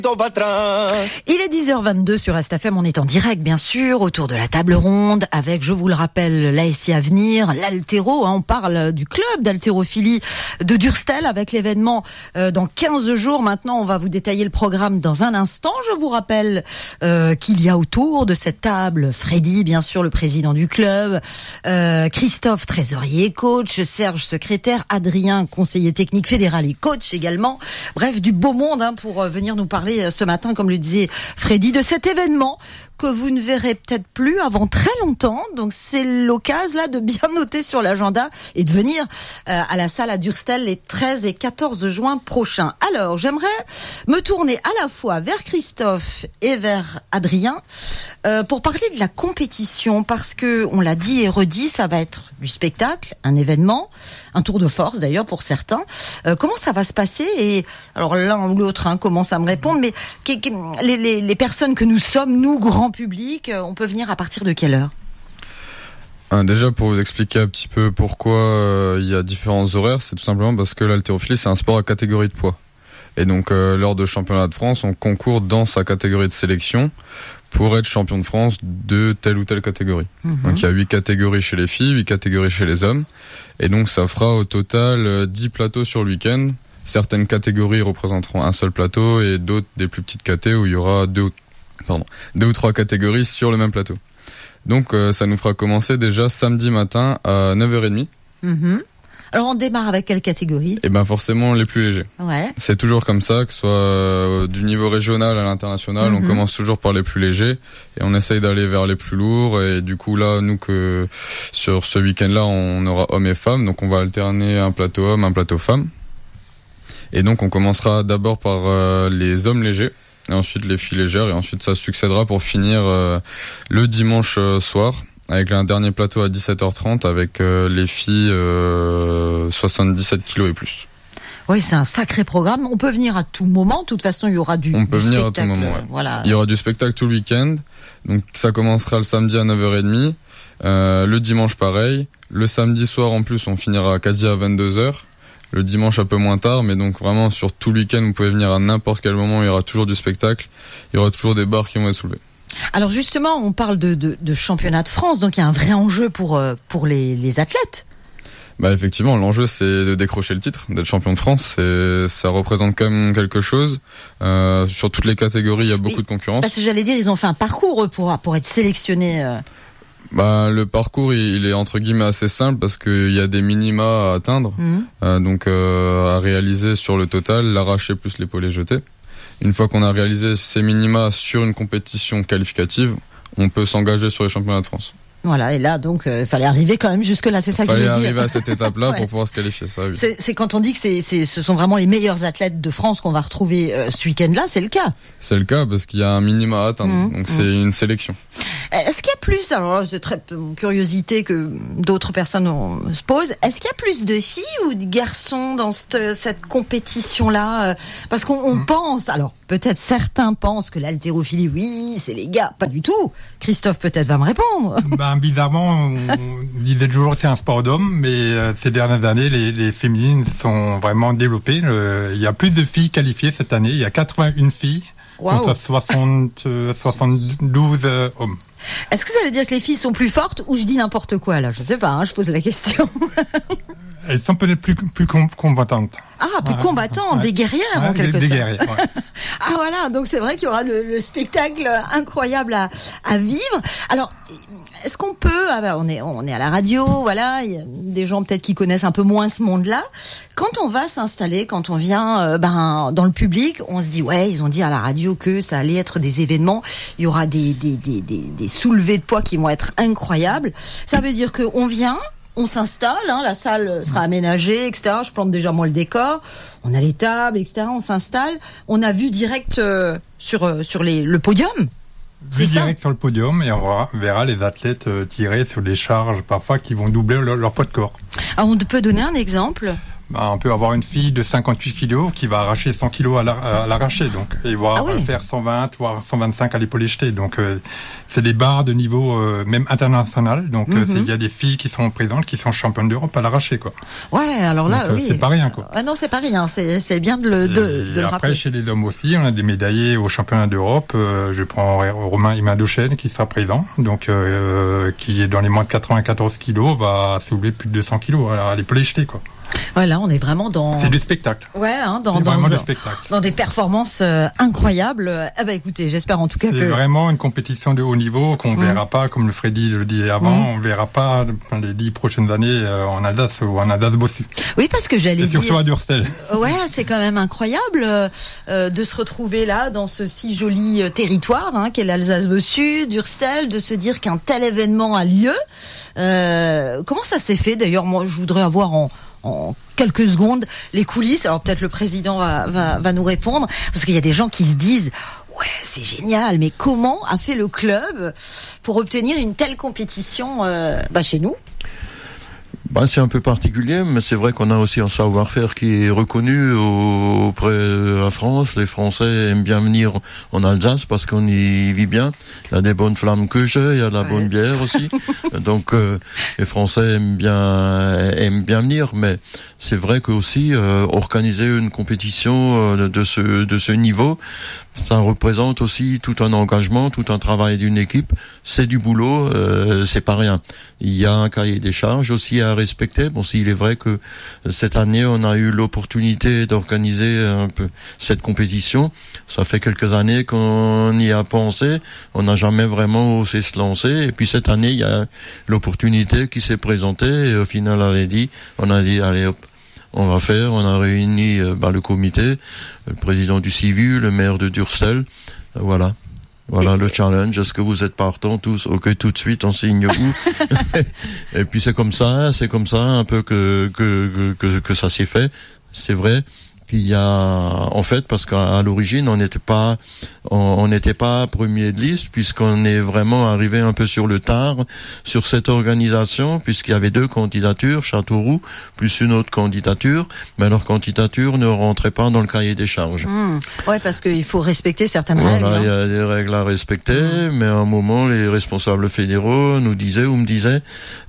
Il est 10h22 sur Est-FM, on est en direct bien sûr, autour de la table ronde avec, je vous le rappelle, l'ASC Avenir, l'Altéro, on parle du club d'haltérophilie de Durstel avec l'événement dans 15 jours. Maintenant, on va vous détailler le programme dans un instant. Je vous rappelle qu'il y a autour de cette table Freddy, bien sûr, le président du club, Christophe, trésorier et coach, Serge, secrétaire, Adrien, conseiller technique fédéral et coach également. Bref, du beau monde pour venir nous parler ce matin, comme le disait Freddy, de cet événement que vous ne verrez peut-être plus avant très longtemps. Donc c'est l'occasion là de bien noter sur l'agenda et de venir à la salle à Durstel les 13 et 14 juin prochains. Alors j'aimerais me tourner à la fois vers Christophe et vers Adrien pour parler de la compétition, parce que on l'a dit et redit, ça va être du spectacle, un événement, un tour de force d'ailleurs pour certains. Comment ça va se passer? Et alors l'un ou l'autre commence à me répondre, mais les personnes que nous sommes, nous, grand public, on peut venir à partir de quelle heure? Déjà, pour vous expliquer un petit peu pourquoi il y a différents horaires, c'est tout simplement parce que l'haltérophilie, c'est un sport à catégorie de poids. Et donc, lors de championnat de France, on concourt dans sa catégorie de sélection pour être champion de France de telle ou telle catégorie. Donc, il y a 8 catégories chez les filles, 8 catégories chez les hommes. Et donc, ça fera au total 10 plateaux sur le week-end. Certaines catégories représenteront un seul plateau et d'autres des plus petites catés où il y aura deux ou trois catégories sur le même plateau. Donc ça nous fera commencer déjà samedi matin à 9h30. Alors on démarre avec quelle catégorie? Eh ben forcément les plus légers. Ouais. C'est toujours comme ça, que ce soit du niveau régional à l'international, on commence toujours par les plus légers et on essaye d'aller vers les plus lourds. Et du coup là, nous que sur ce week-end-là, on aura hommes et femmes, donc on va alterner un plateau homme, un plateau femme. Et donc on commencera d'abord par les hommes légers, et ensuite les filles légères, et ensuite ça succédera pour finir le dimanche soir, avec un dernier plateau à 17h30 avec les filles 77 kilos et plus. Oui, c'est un sacré programme. On peut venir à tout moment. De toute façon, il y aura du spectacle. On peut venir à tout moment, ouais. Voilà. Il y aura du spectacle tout le week-end. Donc ça commencera le samedi à 9h30. Le dimanche pareil. Le samedi soir en plus, on finira quasi à 22h. Le dimanche un peu moins tard, mais donc vraiment sur tout le week-end, vous pouvez venir à n'importe quel moment, il y aura toujours du spectacle, il y aura toujours des barres qui vont être soulevées. Alors justement, on parle de championnat de France, donc il y a un vrai enjeu pour les athlètes. Bah effectivement, l'enjeu c'est de décrocher le titre, d'être champion de France, ça représente quand même quelque chose. Sur toutes les catégories, il y a beaucoup de concurrence. Parce que j'allais dire, ils ont fait un parcours pour être sélectionnés. Le parcours il est entre guillemets assez simple parce qu'il y a des minima à atteindre, donc à réaliser sur le total, l'arraché plus l'épaulé jeté. Une fois qu'on a réalisé ces minima sur une compétition qualificative, on peut s'engager sur les championnats de France. Voilà, et là donc il fallait arriver quand même jusque là, c'est ça que je veux dire. Fallait arriver à cette étape-là ouais. Pour pouvoir se qualifier, ça oui. C'est quand on dit que ce sont vraiment les meilleurs athlètes de France qu'on va retrouver ce week-end-là, c'est le cas. C'est le cas parce qu'il y a un minima à atteindre, donc c'est une sélection. Est-ce qu'il y a plus, alors là, c'est très curiosité que d'autres personnes se posent, est-ce qu'il y a plus de filles ou de garçons dans cette compétition-là? Parce qu'on pense, alors peut-être certains pensent que l'haltérophilie, oui, c'est les gars, pas du tout. Christophe peut-être va me répondre. Bizarrement, on disait toujours que c'est un sport d'hommes, mais ces dernières années, les féminines sont vraiment développées. Il y a plus de filles qualifiées cette année. Il y a 81 filles contre 72 hommes. Est-ce que ça veut dire que les filles sont plus fortes ou je dis n'importe quoi là? Je sais pas, je pose la question. Elles sont peut-être plus combattantes. Ah, plus combattantes, des guerrières en quelque sorte. Des guerrières, ouais. Ah voilà, donc c'est vrai qu'il y aura le spectacle incroyable à vivre. Alors, est-ce qu'on peut, on est à la radio, voilà, il y a des gens peut-être qui connaissent un peu moins ce monde-là. Quand on va s'installer, quand on vient dans le public, on se dit ouais, ils ont dit à la radio que ça allait être des événements, il y aura des soulevés de poids qui vont être incroyables. Ça veut dire que on vient, on s'installe, la salle sera aménagée, etc. Je plante déjà moi le décor, on a les tables, etc. On s'installe, on a vu direct sur le podium. Vue direct sur le podium et on verra les athlètes tirer sur des charges parfois qui vont doubler leur poids de corps. Alors on peut donner un exemple? on peut avoir une fille de 58 kilos qui va arracher 100 kilos à l'arracher, donc, et voir faire 120, voire 125 à l'épaule jetée. Donc, c'est des barres de niveau, même international. Donc, il y a des filles qui sont présentes, qui sont championnes d'Europe à l'arracher, quoi. Ouais, alors là, donc, c'est pas rien, quoi. Ah non, c'est pas rien. C'est bien de le après, rappeler. chez les hommes aussi, on a des médaillés au championnat d'Europe. Je prends Romain Imadouchen qui sera présent, donc, qui est dans les moins de 94 kilos, va soulever plus de 200 kilos à l'épaule jetée, quoi. Voilà, on est vraiment dans... C'est du spectacle. Ouais, dans des performances incroyables. Ah bah écoutez, j'espère en tout cas c'est vraiment une compétition de haut niveau qu'on verra pas, comme le Freddy le disait avant, on verra pas dans les 10 prochaines années en Alsace ou en Alsace-Bossu. Oui, parce que j'allais dire... Et surtout à Durstel. Ouais, c'est quand même incroyable de se retrouver là, dans ce si joli territoire qu'est l'Alsace-Bossu, Durstel, de se dire qu'un tel événement a lieu. Comment ça s'est fait d'ailleurs? Moi, je voudrais avoir en quelques secondes les coulisses. Alors peut-être le président va nous répondre, parce qu'il y a des gens qui se disent ouais, c'est génial, mais comment a fait le club pour obtenir une telle compétition chez nous? C'est un peu particulier, mais c'est vrai qu'on a aussi un savoir-faire qui est reconnu auprès de la France. Les Français aiment bien venir en Alsace parce qu'on y vit bien. Il y a des bonnes flammes que il y a de la bonne bière aussi. Donc les Français aiment bien venir, mais c'est vrai que aussi organiser une compétition de ce niveau, ça représente aussi tout un engagement, tout un travail d'une équipe. C'est du boulot, c'est pas rien. Il y a un cahier des charges aussi à respecter. Bon, s'il est vrai que cette année, on a eu l'opportunité d'organiser un peu cette compétition. Ça fait quelques années qu'on y a pensé. On n'a jamais vraiment osé se lancer. Et puis cette année, il y a l'opportunité qui s'est présentée. Et au final, on a dit, allez hop, on va faire. On a réuni le comité, le président du CIVU, le maire de Durstel. Voilà le challenge. Est-ce que vous êtes partants tous? Ok, tout de suite, on signe où? Et puis c'est comme ça un peu que ça s'est fait. C'est vrai qu'il y a, en fait, parce qu'à l'origine, on n'était pas premier de liste, puisqu'on est vraiment arrivé un peu sur le tard sur cette organisation, puisqu'il y avait 2 candidatures, Châteauroux, plus une autre candidature, mais leur candidature ne rentrait pas dans le cahier des charges. Ouais, parce qu'il faut respecter certaines règles. Il y a des règles à respecter, mais à un moment, les responsables fédéraux me disaient,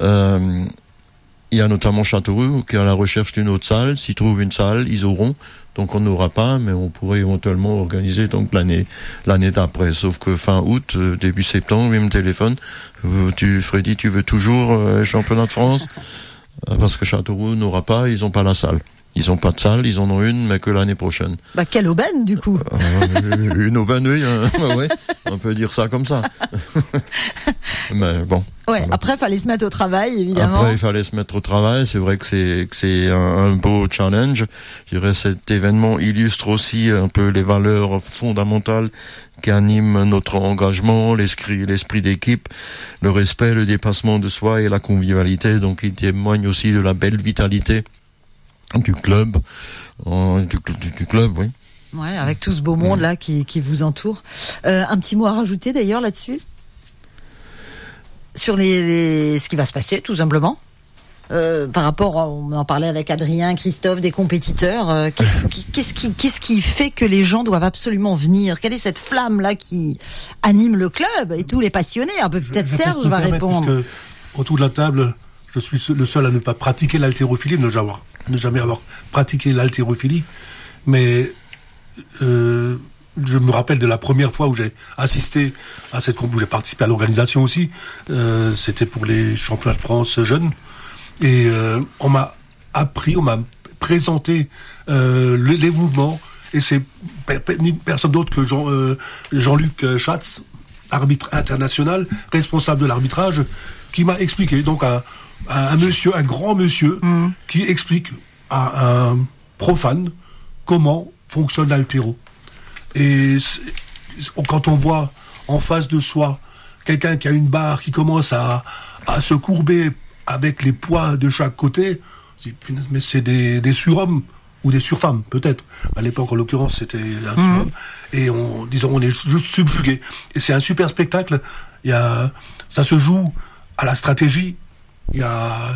il y a notamment Châteauroux qui est à la recherche d'une autre salle. S'ils trouvent une salle, ils auront. Donc on n'aura pas, mais on pourrait éventuellement organiser donc l'année d'après. Sauf que fin août, début septembre, il me téléphone. Freddy, tu veux toujours championnat de France? Parce que Châteauroux n'aura pas, ils n'ont pas la salle. Ils n'ont pas de salle, ils en ont une, mais que l'année prochaine. Quelle aubaine, du coup. Une aubaine, oui. Ouais, on peut dire ça comme ça. Mais bon. Ouais, voilà. Après, il fallait se mettre au travail, évidemment. Après, il fallait se mettre au travail. C'est vrai que c'est un beau challenge. Je dirais, cet événement illustre aussi un peu les valeurs fondamentales qui animent notre engagement, l'esprit d'équipe, le respect, le dépassement de soi et la convivialité. Donc, il témoigne aussi de la belle vitalité du club, du club, oui. Ouais, avec tout ce beau monde là qui vous entoure. Un petit mot à rajouter d'ailleurs là-dessus, sur ce qui va se passer tout simplement. Par rapport, on en parlait avec Adrien, Christophe, des compétiteurs. Qu'est-ce qui fait que les gens doivent absolument venir? Quelle est cette flamme là qui anime le club et tous les passionnés? Peut-être Serge va répondre. Parce que autour de la table, je suis le seul à ne pas pratiquer l'haltérophilie, ne jamais avoir pratiqué l'haltérophilie, mais je me rappelle de la première fois où j'ai assisté à cette où j'ai participé à l'organisation aussi. C'était pour les championnats de France jeunes, et on m'a présenté les mouvements, et c'est personne d'autre que Jean-Luc Schatz, arbitre international, responsable de l'arbitrage, qui m'a expliqué, donc un grand monsieur qui explique à un profane comment fonctionne l'haltéro. Et quand on voit en face de soi quelqu'un qui a une barre qui commence à se courber avec les poids de chaque côté, mais c'est des surhommes ou des surfemmes peut-être. À l'époque, en l'occurrence, c'était un surhomme. Et on est juste subjugué. Et c'est un super spectacle. Ça se joue à la stratégie. Il y a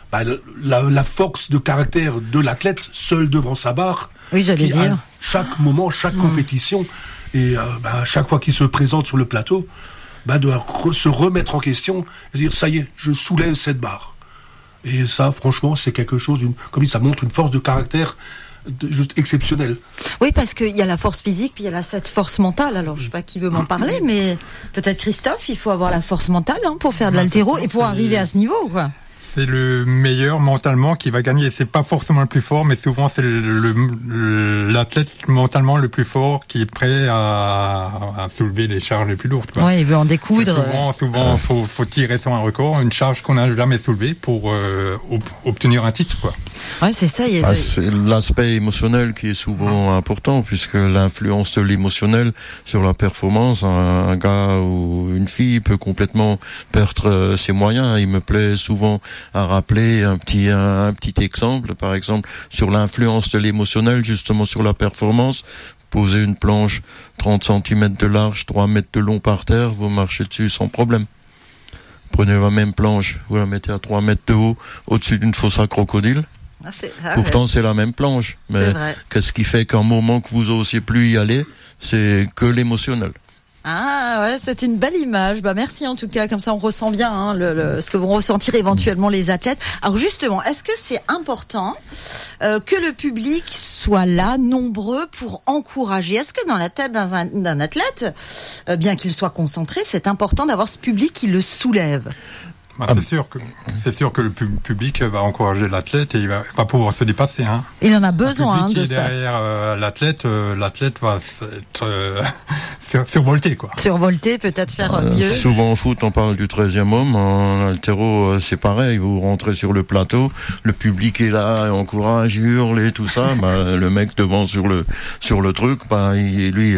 la force de caractère de l'athlète seul devant sa barre. Oui, j'allais dire. À chaque moment, chaque compétition, et à chaque fois qu'il se présente sur le plateau, doit se remettre en question et dire ça y est, je soulève cette barre. Et ça, franchement, c'est quelque chose, comme ça montre une force de caractère juste exceptionnelle. Oui, parce qu'il y a la force physique, puis il y a cette force mentale. Alors, je sais pas qui veut m'en parler, mais peut-être Christophe, il faut avoir la force mentale pour faire de l'haltéro et pour arriver à ce niveau, quoi. C'est le meilleur mentalement qui va gagner. C'est pas forcément le plus fort, mais souvent c'est l'athlète mentalement le plus fort qui est prêt à soulever les charges les plus lourdes. Ouais, il veut en découdre. Souvent, faut tirer sur un record, une charge qu'on n'a jamais soulevée pour obtenir un titre, quoi. Ouais, c'est ça. C'est l'aspect émotionnel qui est souvent important, puisque l'influence de l'émotionnel sur la performance, un gars ou une fille peut complètement perdre ses moyens. Il me plaît souvent à rappeler un petit exemple, par exemple, sur l'influence de l'émotionnel, justement sur la performance. Posez une planche 30 cm de large, 3 mètres de long par terre, vous marchez dessus sans problème. Prenez la même planche, vous la mettez à 3 mètres de haut, au-dessus d'une fosse à crocodile. Pourtant, c'est la même planche. Mais qu'est-ce qui fait qu'un moment que vous n'osiez plus y aller, c'est que l'émotionnel. Ah ouais, c'est une belle image. Merci en tout cas, comme ça on ressent bien ce que vont ressentir éventuellement les athlètes. Alors justement, est-ce que c'est important que le public soit là, nombreux, pour encourager? Est-ce que dans la tête d'un athlète, bien qu'il soit concentré, c'est important d'avoir ce public qui le soulève? C'est sûr que le public va encourager l'athlète et il va pouvoir se dépasser. Il en a besoin de ça. Derrière l'athlète va être survolté, quoi. Survolté, peut-être faire mieux. Souvent en foot, on parle du 13e homme. En haltéro, c'est pareil. Vous rentrez sur le plateau, le public est là, encourage, hurle et tout ça. Le mec devant sur le truc, lui.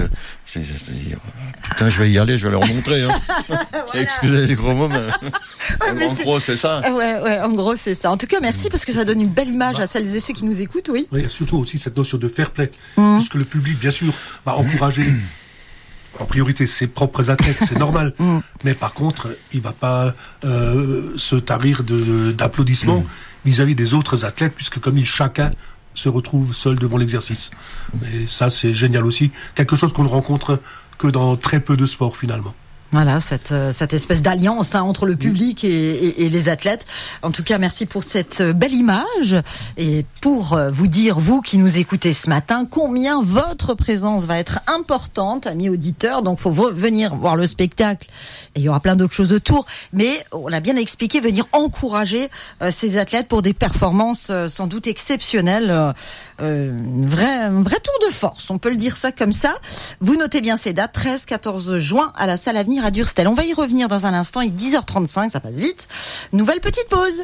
Putain, je vais y aller, je vais leur montrer. Voilà. Excusez les gros mots, mais en gros, c'est ça. Ouais, en gros, c'est ça. En tout cas, merci parce que ça donne une belle image à celles et ceux qui nous écoutent, oui. Oui, surtout aussi cette notion de fair play. Puisque le public, bien sûr, va encourager en priorité ses propres athlètes, c'est normal. Mais par contre, il va pas se tarir d'applaudissements vis-à-vis des autres athlètes, puisque comme chacun se retrouve seul devant l'exercice. Et ça, c'est génial aussi. Quelque chose qu'on ne rencontre que dans très peu de sports, finalement. Voilà, cette espèce d'alliance entre le public et les athlètes. En tout cas, merci pour cette belle image et pour vous dire, vous qui nous écoutez ce matin, combien votre présence va être importante, amis auditeurs. Donc, faut venir voir le spectacle et il y aura plein d'autres choses autour. Mais on a bien expliqué, venir encourager ces athlètes pour des performances sans doute exceptionnelles. Un vrai tour de force, on peut le dire ça comme ça. Vous notez bien ces dates, 13-14 juin à la salle Avenir à Durstel. On va y revenir dans un instant, il est 10h35, ça passe vite. Nouvelle petite pause.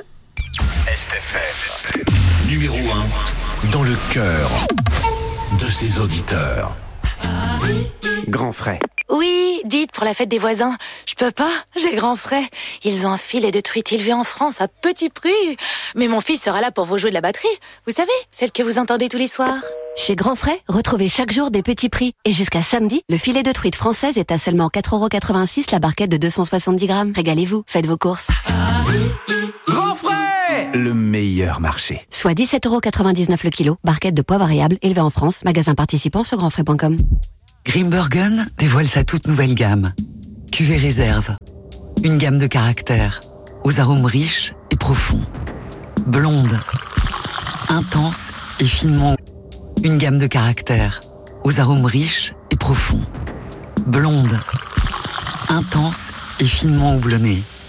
STFM, numéro 1 dans le cœur de ses auditeurs. Grand frais. Oui, dites, pour la fête des voisins. Je peux pas, j'ai grand frais. Ils ont un filet de truite élevé en France à petit prix. Mais mon fils sera là pour vous jouer de la batterie. Vous savez, celle que vous entendez tous les soirs. Chez Grand Frais, retrouvez chaque jour des petits prix. Et jusqu'à samedi, le filet de truite française est à seulement 4,86 € la barquette de 270 grammes. Régalez-vous, faites vos courses. Grand frais, le meilleur marché. Soit 17,99 € le kilo, barquette de poids variable élevée en France. Magasin participant sur grandfrais.com. Grimbergen dévoile sa toute nouvelle gamme. Cuvée réserve. Une gamme de caractères, aux arômes riches et profonds. Blonde, intense et finement. Une gamme de caractères, aux arômes riches et profonds. Blonde, intense et finement houblonnée.